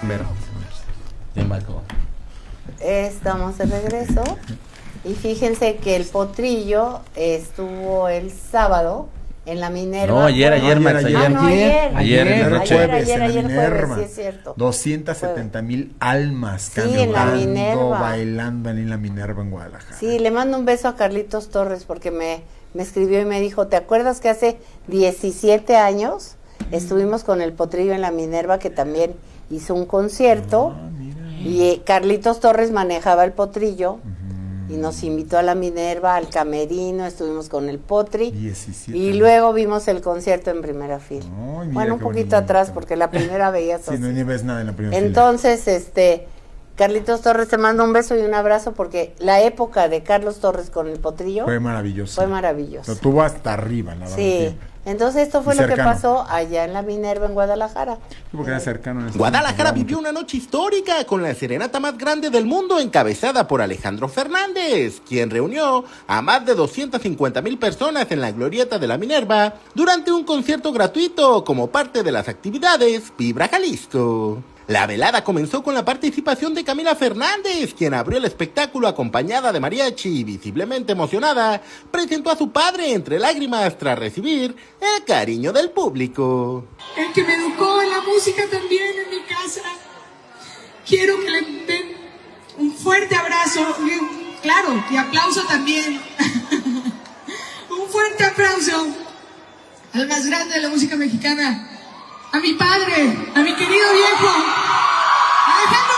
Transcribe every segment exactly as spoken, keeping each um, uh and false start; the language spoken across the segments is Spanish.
Vero. De Marco. Estamos de regreso. Y fíjense que el potrillo estuvo el sábado en la Minerva. No, ayer, ayer, ayer, Max, ayer. ayer. Ah, no, ayer. Ayer, Ayer, en la noche. ayer, Jueves, ayer, en la ayer Minerva. jueves, sí es cierto. doscientas setenta mil almas Sí, en la cantando, Minerva. bailando en la Minerva en Guadalajara. Sí, le mando un beso a Carlitos Torres porque me, me escribió y me dijo, ¿te acuerdas que hace diecisiete años estuvimos con el potrillo en la Minerva, que también hizo un concierto? Ah, mira. Y eh, Carlitos Torres manejaba el potrillo. Y nos invitó a la Minerva, al camerino, estuvimos con el potri. diecisiete Y luego vimos el concierto en primera fila. Ay, mira bueno, un qué poquito bonito. atrás, porque la primera veías Sí, así. no ni ves nada en la primera Entonces, este, Carlitos Torres, te mando un beso y un abrazo, porque la época de Carlos Torres con el potrillo fila. Fue maravilloso. fue maravilloso. Lo tuvo hasta arriba, la verdad. Sí. Entonces esto fue Y lo que cercano. pasó allá en la Minerva, en Guadalajara. Sí, porque era cercano. En ese Guadalajara momento. vivió una noche histórica con la serenata más grande del mundo, encabezada por Alejandro Fernández, quien reunió a más de doscientas cincuenta mil personas en la glorieta de la Minerva durante un concierto gratuito como parte de las actividades Vibra Jalisco. La velada comenzó con la participación de Camila Fernández, quien abrió el espectáculo acompañada de mariachi y visiblemente emocionada, presentó a su padre entre lágrimas tras recibir el cariño del público. El que me educó en la música también en mi casa. Quiero que le den un fuerte abrazo, y, claro, y aplauso también. Un fuerte aplauso al más grande de la música mexicana, a mi padre, a mi querido viejo, Alejandro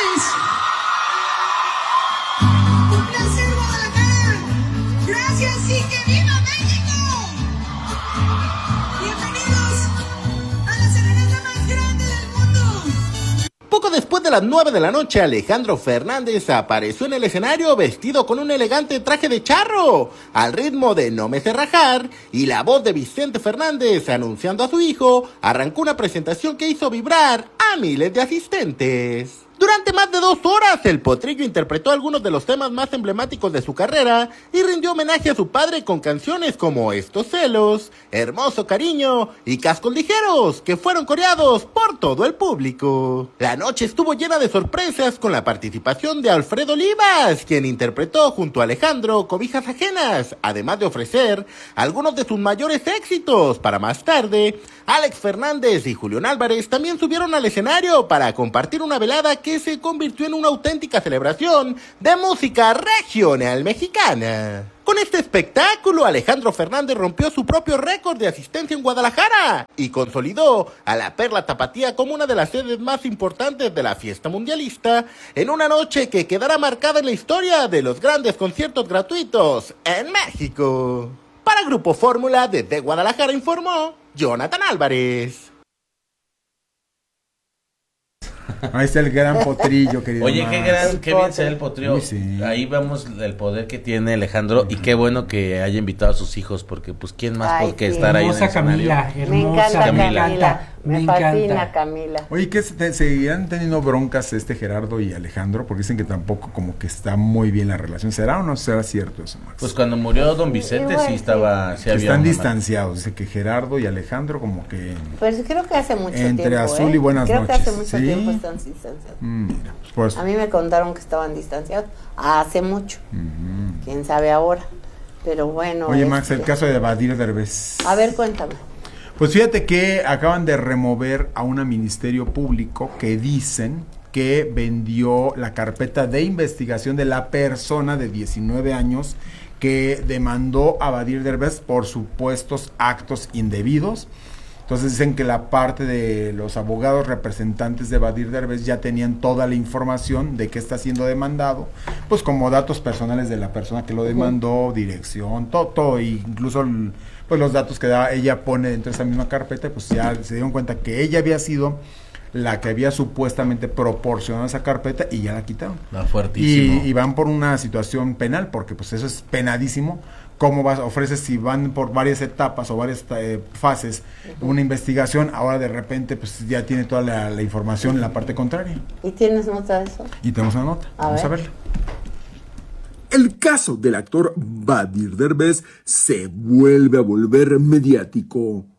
Fernández. Un placer, Guadalajara. Gracias y que viva México. Bienvenidos a la serenata más grande del mundo. Poco después de las nueve de la noche, Alejandro Fernández apareció en el escenario vestido con un elegante traje de charro, al ritmo de No me sé rajar, y la voz de Vicente Fernández anunciando a su hijo, arrancó una presentación que hizo vibrar a miles de asistentes. Durante más de dos horas, el potrillo interpretó algunos de los temas más emblemáticos de su carrera y rindió homenaje a su padre con canciones como Estos celos, Hermoso cariño y Cascos ligeros, que fueron coreados por todo el público. La noche estuvo llena de sorpresas con la participación de Alfredo Olivas, quien interpretó junto a Alejandro Cobijas ajenas, además de ofrecer algunos de sus mayores éxitos. Para más tarde, Alex Fernández y Julián Álvarez también subieron al escenario para compartir una velada que que se convirtió en una auténtica celebración de música regional mexicana. Con este espectáculo, Alejandro Fernández rompió su propio récord de asistencia en Guadalajara y consolidó a la Perla Tapatía como una de las sedes más importantes de la fiesta mundialista, en una noche que quedará marcada en la historia de los grandes conciertos gratuitos en México. Para Grupo Fórmula, desde Guadalajara informó Jonathan Álvarez. Ahí está el gran potrillo, querido. Oye, Max. qué gran, qué bien se ve el potrillo. Uy, sí. Ahí vemos el poder que tiene Alejandro y qué bueno que haya invitado a sus hijos, porque pues quién más Ay, por qué sí. estar ahí en el Hermosa escenario. Camila, Me hermosa encanta Camila. Camila, me, Me fascina encanta. Camila. Oye, que se- seguirán teniendo broncas este Gerardo y Alejandro, porque dicen que tampoco como que está muy bien la relación. ¿Será o no será cierto eso, Max? Pues cuando murió Don Vicente Igual, sí sí. estaba, sí Que había están una- distanciados. Dice que Gerardo y Alejandro como que... Pues creo que hace mucho Entre tiempo. azul ¿eh? y buenas creo noches. que hace mucho ¿Sí? tiempo están distanciados. mm, mira, pues por eso. A mí me contaron que estaban distanciados hace mucho. Ujú. Quién sabe ahora. Pero bueno. Oye, Max, el este, caso de Badir Derbez. A ver, cuéntame. Pues fíjate que acaban de remover a un ministerio público que dicen que vendió la carpeta de investigación de la persona de diecinueve años que demandó a Badir Derbez por supuestos actos indebidos. Entonces dicen que la parte de los abogados representantes de Badir Derbez ya tenían toda la información de que está siendo demandado, pues como datos personales de la persona que lo demandó, dirección, todo, todo, incluso el, pues los datos que da, ella pone dentro de esa misma carpeta, pues ya se dieron cuenta que ella había sido la que había supuestamente proporcionado esa carpeta y ya la quitaron. Ah, fuertísimo. Y, y van por una situación penal, porque pues eso es penadísimo. ¿Cómo vas, ofreces si van por varias etapas o varias eh, fases una investigación, ahora de repente pues ya tiene toda la, la información en la parte contraria? ¿Y tienes nota de eso? Y tenemos una nota, A vamos ver. a verla. El caso del actor Badir Derbez se vuelve a volver mediático.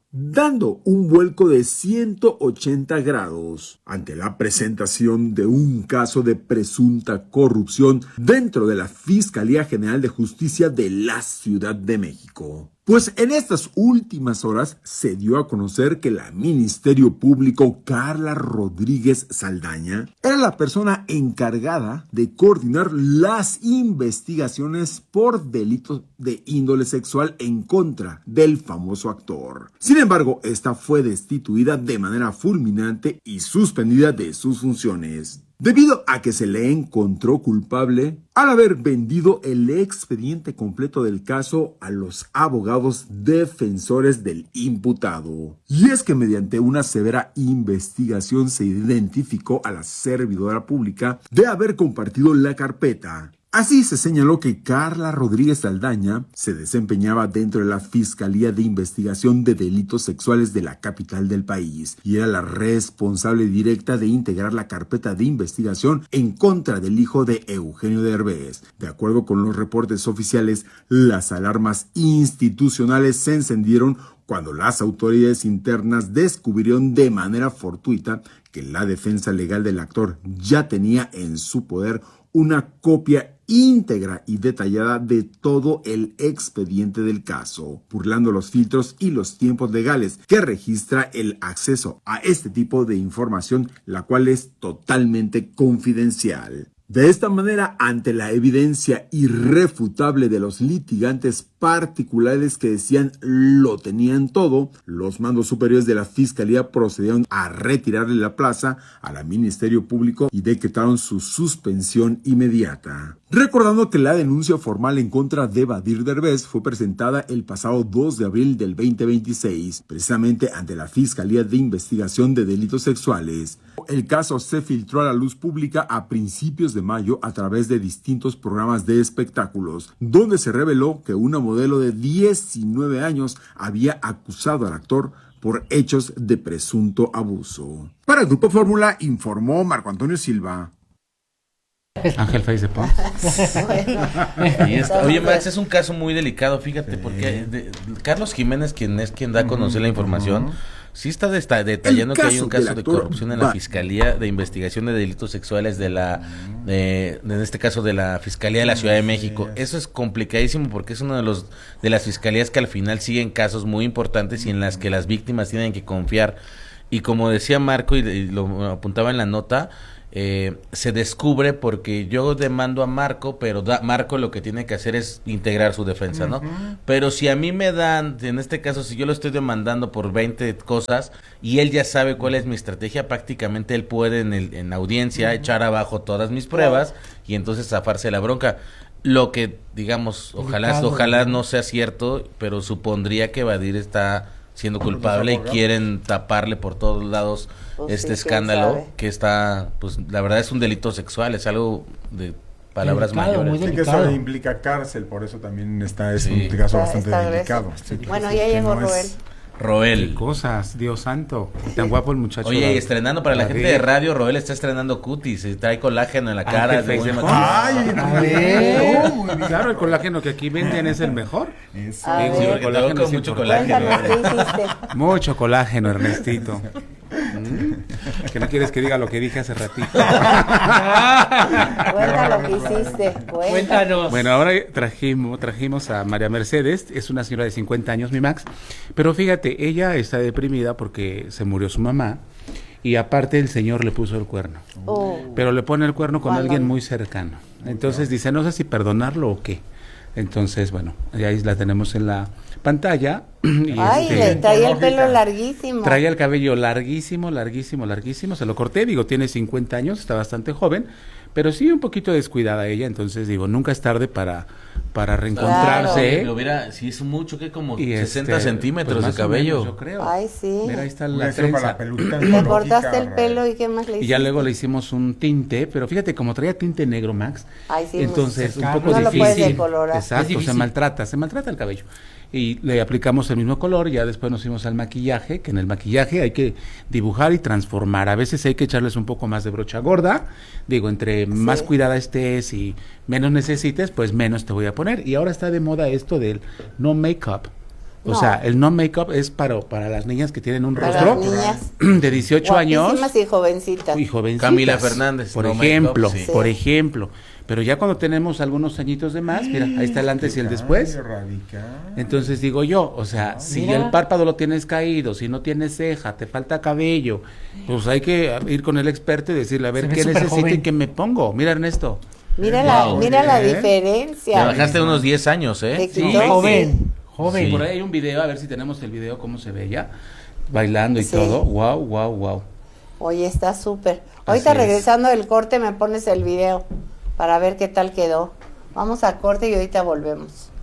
dando un vuelco de ciento ochenta grados ante la presentación de un caso de presunta corrupción dentro de la Fiscalía General de Justicia de la Ciudad de México. Pues en estas últimas horas se dio a conocer que la Ministerio Público Carla Rodríguez Saldaña era la persona encargada de coordinar las investigaciones por delitos de índole sexual en contra del famoso actor. Sin embargo, esta fue destituida de manera fulminante y suspendida de sus funciones, debido a que se le encontró culpable al haber vendido el expediente completo del caso a los abogados defensores del imputado. Y es que mediante una severa investigación se identificó a la servidora pública de haber compartido la carpeta. Así se señaló que Carla Rodríguez Saldaña se desempeñaba dentro de la Fiscalía de Investigación de Delitos Sexuales de la capital del país y era la responsable directa de integrar la carpeta de investigación en contra del hijo de Eugenio Derbez. De acuerdo con los reportes oficiales, las alarmas institucionales se encendieron cuando las autoridades internas descubrieron de manera fortuita que la defensa legal del actor ya tenía en su poder una copia íntegra y detallada de todo el expediente del caso, burlando los filtros y los tiempos legales que registra el acceso a este tipo de información, la cual es totalmente confidencial. De esta manera, ante la evidencia irrefutable de los litigantes particulares que decían lo tenían todo, los mandos superiores de la Fiscalía procedieron a retirarle la plaza a la Ministerio Público y decretaron su suspensión inmediata. Recordando que la denuncia formal en contra de Badir Derbez fue presentada el pasado dos de abril del veinte veintiséis, precisamente ante la Fiscalía de Investigación de Delitos Sexuales. El caso se filtró a la luz pública a principios de mayo a través de distintos programas de espectáculos, donde se reveló que una modelo de diecinueve años había acusado al actor por hechos de presunto abuso. Para el Grupo Fórmula informó Marco Antonio Silva. Ángel Faiz de Pons. Oye, Max, es un caso muy delicado, fíjate, sí. porque de, Carlos Jiménez, quien es quien da a conocer uh-huh, la información, uh-huh. sí está desta- detallando que hay un caso de corrupción en la Fiscalía de Investigación de Delitos Sexuales de la, de, de, en este caso de la Fiscalía de la Ciudad de México. Eso es complicadísimo porque es uno de los de las fiscalías que al final siguen casos muy importantes y en las que las víctimas tienen que confiar. Y como decía Marco y, y lo apuntaba en la nota, Eh, se descubre porque yo demando a Marco, pero da, Marco lo que tiene que hacer es integrar su defensa, ¿no? Uh-huh. Pero si a mí me dan, en este caso, si yo lo estoy demandando por veinte cosas y él ya sabe cuál es mi estrategia, prácticamente él puede en, el, en audiencia uh-huh. echar abajo todas mis pruebas y entonces zafarse la bronca. Lo que, digamos, ojalá, Ricardo, ojalá no sea cierto, pero supondría que Badir está siendo culpable y quieren taparle por todos lados pues este sí, escándalo que está, pues la verdad es un delito sexual, es algo de palabras delicado, mayores. Sí, que eso implica cárcel, por eso también está, es sí. un caso está, bastante está delicado. Sí, bueno, ya llegó no Roel. Es... Roel. Qué cosas, Dios santo. Tan guapo el muchacho. Oye, y estrenando para la, la gente de radio, Roel está estrenando cutis, trae colágeno en la cara. De de Ay, no, no, claro, el colágeno que aquí venden es el mejor. Eso. Sí, porque colágeno con mucho colágeno. Mucho colágeno, Ernestito. Que no quieres que diga lo que dije hace ratito. Cuenta lo que hiciste. Cuenta. Cuéntanos. Bueno, ahora trajimos, trajimos a María Mercedes, es una señora de cincuenta años, mi Max. Pero fíjate, ella está deprimida porque se murió su mamá y aparte el señor le puso el cuerno. Oh. Pero le pone el cuerno con alguien muy cercano. Entonces dice, no sé si perdonarlo o qué. Entonces, bueno, ahí la tenemos en la pantalla. Y Ay, este, le traía el pelo larguísimo. Traía el cabello larguísimo, larguísimo, larguísimo. Se lo corté, digo, tiene cincuenta años, está bastante joven, pero sí un poquito descuidada ella. Entonces, digo, nunca es tarde para, para reencontrarse. Claro. Lo hubiera, sí, es mucho, que como y sesenta este, centímetros pues de cabello. Menos, yo creo. Ay, sí. Mira, ahí está la trenza. Le cortaste el pelo y qué más le hiciste. Y ya luego le hicimos un tinte, pero fíjate, como traía tinte negro, Max, Ay, sí, entonces un poco no difícil. Lo puedes decolorar. Exacto, se maltrata, se maltrata el cabello. Y le aplicamos el mismo color, ya después nos fuimos al maquillaje, que en el maquillaje hay que dibujar y transformar. A veces hay que echarles un poco más de brocha gorda. Digo, entre sí. más cuidada estés y menos necesites, pues menos te voy a poner. Y ahora está de moda esto del no make-up. O No. sea, el no make-up es para, para las niñas que tienen un Para rostro las de dieciocho años. Guapísimas y jovencitas. Y jovencitas. Camila Fernández, por no ejemplo, make-up, sí. por ejemplo. Pero ya cuando tenemos algunos añitos de más, mira, ahí está el antes y el después. Radical. Entonces digo yo, o sea, si mira. el párpado lo tienes caído, si no tienes ceja, te falta cabello, pues hay que ir con el experto y decirle, a ver, Se ve ¿qué súper necesito y joven. qué me pongo? Mira, Ernesto. Mira la, Wow. mira la ¿Eh? diferencia. Te bajaste unos diez años, Te ¿eh? quitó. Sí, joven, joven. Sí. Por ahí hay un video, a ver si tenemos el video, cómo se ve ella, bailando y Sí. todo. Wow, wow, wow. Oye, está súper. Ahorita Así es. regresando del corte me pones el video para ver qué tal quedó. Vamos a corte y ahorita volvemos.